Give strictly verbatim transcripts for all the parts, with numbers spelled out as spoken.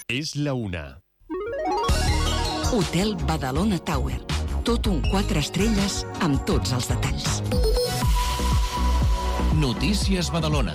És la una. Hotel Badalona Tower. Tot un quatre estrelles amb tots els detalls. Notícies Badalona.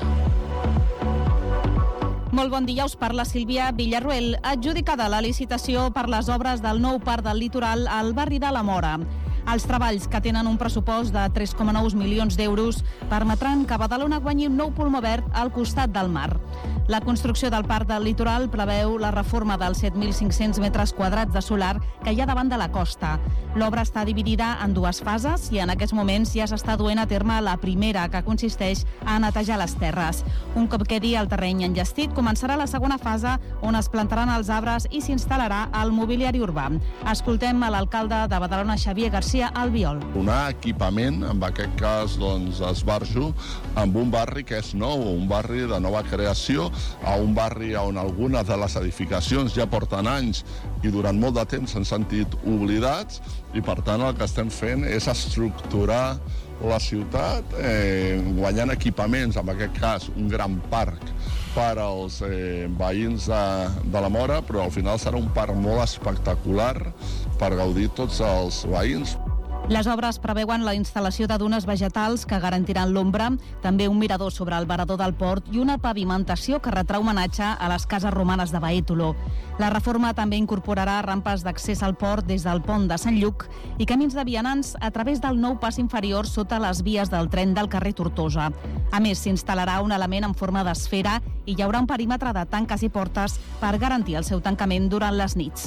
Molt bon dia, us parla Sílvia Villarruel. Adjudicada la licitació per les obres del nou parc del litoral al barri de la Móra. Els treballs, que tenen un pressupost de tres coma nou milions d'euros, permetran que Badalona guanyi un nou pulmó verd al costat del mar. La construcció del parc del litoral preveu la reforma dels set mil cinc-cents metres quadrats de solar que hi ha davant de la costa. L'obra està dividida en dues fases i en aquests moments ja s'està duent a terme la primera, que consisteix a netejar les terres. Un cop quedi el terreny enllestit, començarà la segona fase, on es plantaran els arbres i s'instal·larà el mobiliari urbà. Escoltem a l'alcalde de Badalona, Xavier García Albiol. Donar equipament, en aquest cas doncs, esbarjo, amb un barri que és nou, un barri de nova creació, a un barri on algunes de les edificacions ja porten anys i durant molt de temps s'han sentit oblidats, i per tant el que estem fent és estructurar la ciutat eh, guanyant equipaments, en aquest cas un gran parc per als eh, veïns de, de la Móra, però al final serà un parc molt espectacular per gaudir tots els veïns. Les obres preveuen la instal·lació de dunes vegetals que garantiran l'ombra, també un mirador sobre el varador del port i una pavimentació que retrà homenatge a les cases romanes de Baétolo. La reforma també incorporarà rampes d'accés al port des del pont de Sant Lluc i camins de vianants a través del nou pas inferior sota les vies del tren del carrer Tortosa. A més, s'instal·larà un element en forma d'esfera i hi haurà un perímetre de tanques i portes per garantir el seu tancament durant les nits.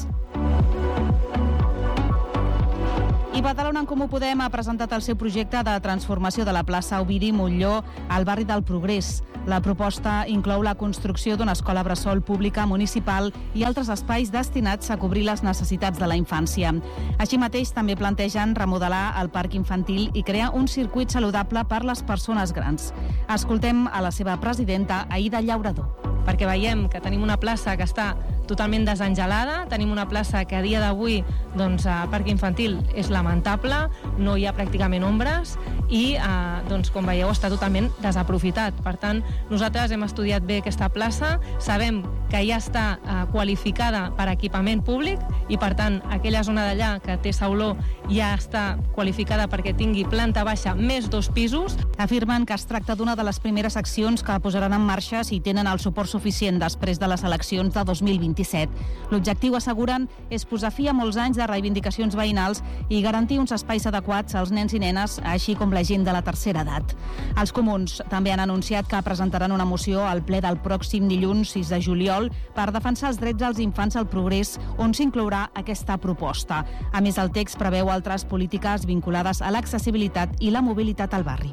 I Badalona en Comú Podem ha presentat el seu projecte de transformació de la plaça Ovidi Montllor al barri del Progrés. La proposta inclou la construcció d'una escola bressol pública municipal i altres espais destinats a cobrir les necessitats de la infància. Així mateix, també plantegen remodelar el parc infantil i crear un circuit saludable per les persones grans. Escoltem a la seva presidenta, Aïda Llaurador. Perquè veiem que tenim una plaça que està totalment desangelada, tenim una plaça que a dia d'avui, doncs, a parc infantil és lamentable, no hi ha pràcticament ombres i, eh, doncs, com veieu, està totalment desaprofitat. Per tant, nosaltres hem estudiat bé aquesta plaça, sabem que ja està eh, qualificada per equipament públic i, per tant, aquella zona d'allà que té sauló ja està qualificada perquè tingui planta baixa més dos pisos. Afirmen que es tracta d'una de les primeres accions que posaran en marxa si tenen el suport suficient després de les eleccions de dos mil vint-i-set. L'objectiu, asseguren, és posar fi a molts anys de reivindicacions veïnals i garantir uns espais adequats als nens i nenes, així com la gent de la tercera edat. Els comuns també han anunciat que presentaran una moció al ple del pròxim dilluns sis de juliol per defensar els drets dels infants al Progrés, on s'inclourà aquesta proposta. A més, el text preveu altres polítiques vinculades a l'accessibilitat i la mobilitat al barri.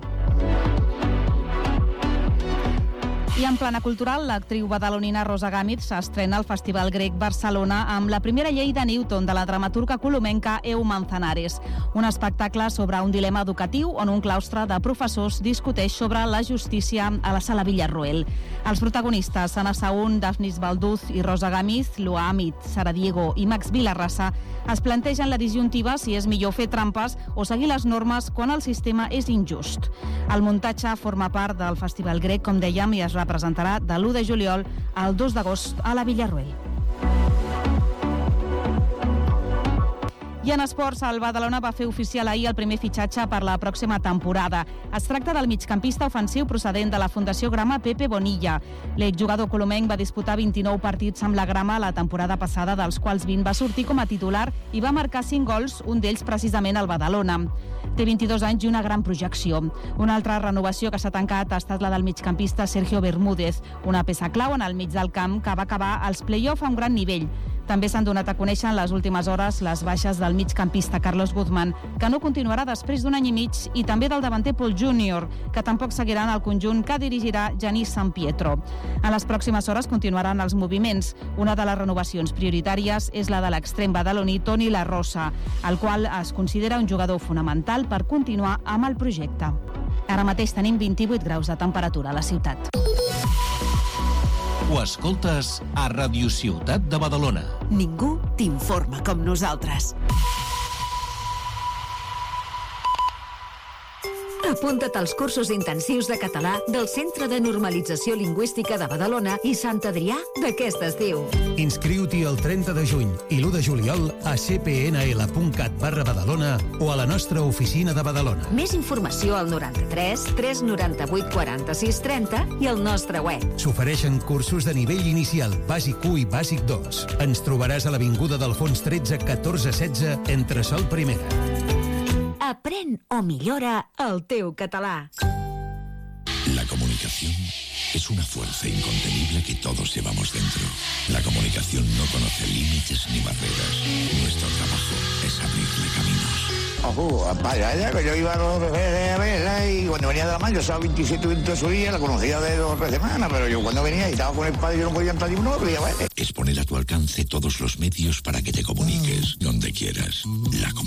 I en plana cultural, l'actriu badalonina Rosa Gámez s'estrena al Festival Grec Barcelona amb la primera llei de Newton de la dramaturga colomenca Eu Manzanares, un espectacle sobre un dilema educatiu on un claustre de professors discuteix sobre la justícia a la Sala Villarroel. Els protagonistes, Anna Saún, Dafnis Balduz i Rosa Gámez, Lua Amit, Sara Diego i Max Vilarrasa, es plantegen la disjuntiva si és millor fer trampes o seguir les normes quan el sistema és injust. El muntatge forma part del Festival Grec, com dèiem, i es representarà de l'u de juliol al dos d'agost a la Villarroel. I en esports, el Badalona va fer oficial ahir el primer fitxatge per la pròxima temporada. Es tracta del migcampista ofensiu procedent de la Fundació Grama, Pepe Bonilla. L'exjugador colomenc va disputar vint-i-nou partits amb la Grama la temporada passada, dels quals vint va sortir com a titular i va marcar cinc gols, un d'ells precisament al Badalona. Té vint-i-dos anys i una gran projecció. Una altra renovació que s'ha tancat ha estat la del migcampista Sergio Bermúdez, una peça clau en el mig del camp que va acabar als play-off a un gran nivell. També s'han donat a conèixer en les últimes hores les baixes del migcampista Carlos Guzmán, que no continuarà després d'un any i mig, i també del davanter Paul Júnior, que tampoc seguiran el conjunt que dirigirà Genís San Pietro. En les pròximes hores continuaran els moviments. Una de les renovacions prioritàries és la de l'extrem badaloní Toni La Rosa, el qual es considera un jugador fonamental per continuar amb el projecte. Ara mateix tenim vint-i-vuit graus de temperatura a la ciutat. Ho escoltes a Ràdio Ciutat de Badalona. Ningú t'informa com nosaltres. Apunta't als cursos intensius de català del Centre de Normalització Lingüística de Badalona i Sant Adrià d'aquest estiu. Inscriu-t'hi el trenta de juny i l'u de juliol a c p n l punt cat barra Badalona o a la nostra oficina de Badalona. Més informació al noranta-tres tres noranta-vuit quaranta-sis trenta i al nostre web. S'ofereixen cursos de nivell inicial, bàsic u i bàsic dos. Ens trobaràs a l'Avinguda d'Alfons tretze catorze setze entre Sol Primera. Aprèn o millora el teu català. La comunicación es una fuerza incontenible que todos llevamos dentro. La comunicación no conoce límites ni barreras. Nuestro trabajo es abrirle caminos. Ojo, vaya, que yo iba a dos veces a verla y cuando venía de la mano, yo estaba veintisiete, veintiocho días, la conocía de dos o tres semanas, pero yo cuando venía y estaba con el padre, yo no podía entrar ni uno, pero ya vale. Es poner a tu alcance todos los medios para que te comuniques donde quieras. La